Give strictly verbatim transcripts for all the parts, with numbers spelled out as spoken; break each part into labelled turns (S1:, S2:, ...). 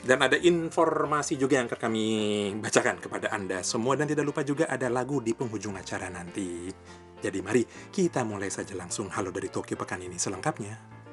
S1: Dan ada informasi juga yang akan kami bacakan kepada Anda semua, dan tidak lupa juga ada lagu di penghujung acara nanti. Jadi mari kita mulai saja langsung Halo dari Tokyo pekan ini selengkapnya.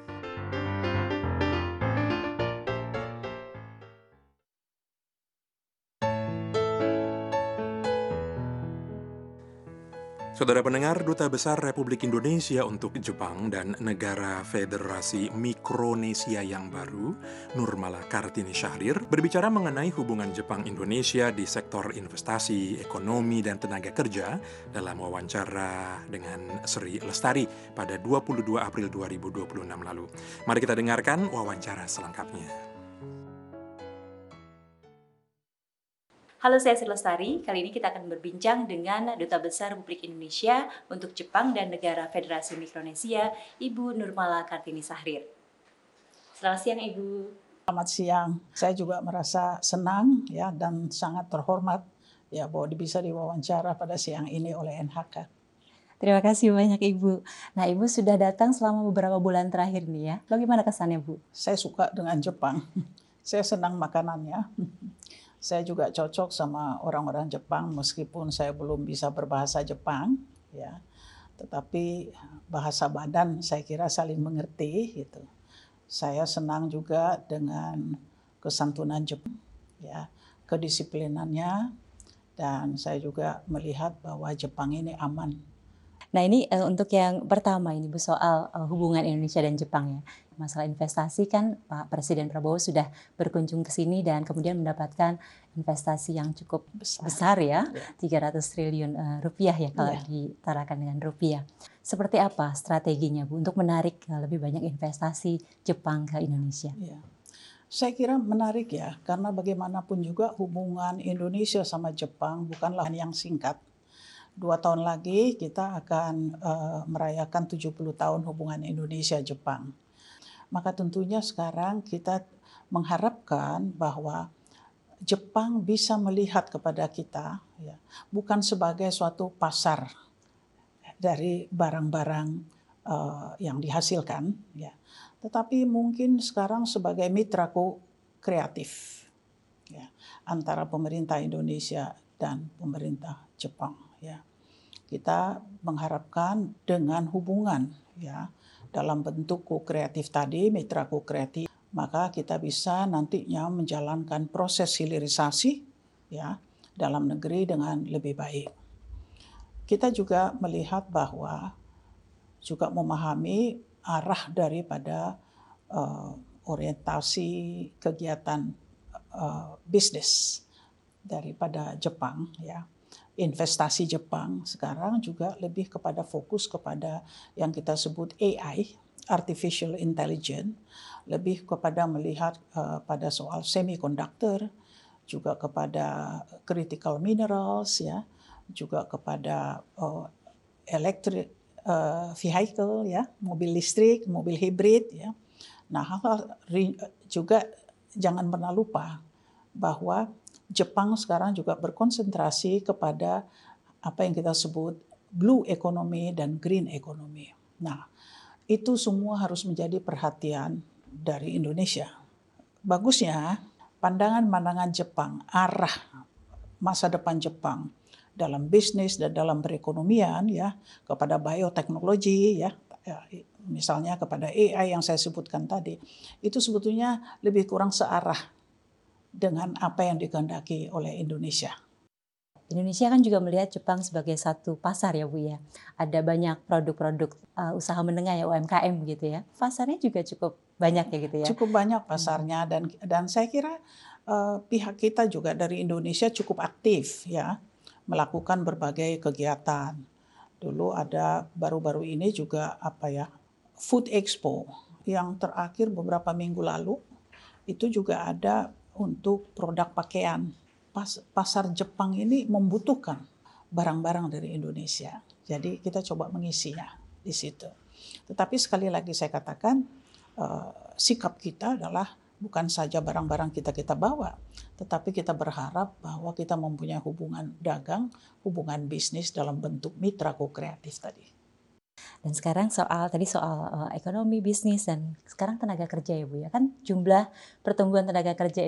S1: Saudara pendengar, Duta Besar Republik Indonesia untuk Jepang dan Negara Federasi Mikronesia yang baru, Nurmala Kartini Syahrir, berbicara mengenai hubungan Jepang-Indonesia di sektor investasi, ekonomi, dan tenaga kerja dalam wawancara dengan Sri Lestari pada dua puluh dua April dua ribu dua puluh enam lalu. Mari kita dengarkan wawancara selengkapnya.
S2: Halo, saya Sri Lestari. Kali ini kita akan berbincang dengan Duta Besar Republik Indonesia untuk Jepang dan Negara Federasi Mikronesia, Ibu Nurmala Kartini Syahrir. Selamat siang, Ibu.
S3: Selamat siang. Saya juga merasa senang ya dan sangat terhormat ya bahwa bisa diwawancara pada siang ini oleh N H K.
S2: Terima kasih banyak, Ibu. Nah, Ibu sudah datang selama beberapa bulan terakhir nih ya. Bagaimana kesannya, Bu?
S3: Saya suka dengan Jepang. Saya senang makanannya. Saya juga cocok sama orang-orang Jepang meskipun saya belum bisa berbahasa Jepang ya. Tetapi bahasa badan saya kira saling mengerti gitu. Saya senang juga dengan kesantunan Jepang ya, kedisiplinannya, dan saya juga melihat bahwa Jepang ini aman.
S2: Nah, ini uh, untuk yang pertama ini Bu, soal uh, hubungan Indonesia dan Jepang ya. Masalah investasi kan Pak Presiden Prabowo sudah berkunjung ke sini dan kemudian mendapatkan investasi yang cukup besar, besar ya, ya, tiga ratus triliun uh, rupiah ya kalau ya. Ditarakan dengan rupiah. Seperti apa strateginya Bu untuk menarik uh, lebih banyak investasi Jepang ke Indonesia?
S3: Ya. Saya kira menarik ya, karena bagaimanapun juga hubungan Indonesia sama Jepang bukanlah yang singkat. Dua tahun lagi kita akan uh, merayakan tujuh puluh tahun hubungan Indonesia-Jepang. Maka tentunya sekarang kita mengharapkan bahwa Jepang bisa melihat kepada kita ya, bukan sebagai suatu pasar dari barang-barang uh, yang dihasilkan, ya, tetapi mungkin sekarang sebagai mitra kreatif ya, antara pemerintah Indonesia dan pemerintah Jepang. Ya. Kita mengharapkan dengan hubungan ya dalam bentuk ko-kreatif tadi, mitra ko-kreatif, maka kita bisa nantinya menjalankan proses hilirisasi ya dalam negeri dengan lebih baik. Kita juga melihat bahwa juga memahami arah daripada uh, orientasi kegiatan uh, bisnis daripada Jepang ya. Investasi Jepang sekarang juga lebih kepada fokus kepada yang kita sebut A I, Artificial Intelligence, lebih kepada melihat uh, pada soal semiconductor, juga kepada critical minerals, ya, juga kepada uh, electric uh, vehicle, ya, mobil listrik, mobil hibrid, ya. Nah, hal-hal juga jangan pernah lupa bahwa Jepang sekarang juga berkonsentrasi kepada apa yang kita sebut blue economy dan green economy. Nah, itu semua harus menjadi perhatian dari Indonesia. Bagusnya pandangan-pandangan Jepang, arah masa depan Jepang dalam bisnis dan dalam perekonomian ya, kepada bioteknologi ya, misalnya kepada A I yang saya sebutkan tadi, itu sebetulnya lebih kurang searah dengan apa yang dikehendaki oleh Indonesia.
S2: Indonesia kan juga melihat Jepang sebagai satu pasar ya Bu ya. Ada banyak produk-produk uh, usaha menengah ya, U M K M gitu ya. Pasarnya juga cukup banyak ya gitu ya.
S3: Cukup banyak pasarnya, dan dan saya kira uh, pihak kita juga dari Indonesia cukup aktif ya melakukan berbagai kegiatan. Dulu ada baru-baru ini juga apa ya, Food Expo yang terakhir beberapa minggu lalu, itu juga ada untuk produk pakaian. Pas, pasar Jepang ini membutuhkan barang-barang dari Indonesia. Jadi kita coba mengisinya di situ. Tetapi sekali lagi saya katakan, uh, sikap kita adalah bukan saja barang-barang kita kita bawa, tetapi kita berharap bahwa kita mempunyai hubungan dagang, hubungan bisnis dalam bentuk mitra ko-kreatif tadi.
S2: Dan sekarang soal tadi soal uh, ekonomi, bisnis, dan sekarang tenaga kerja ya Bu ya. Kan jumlah pertumbuhan tenaga kerja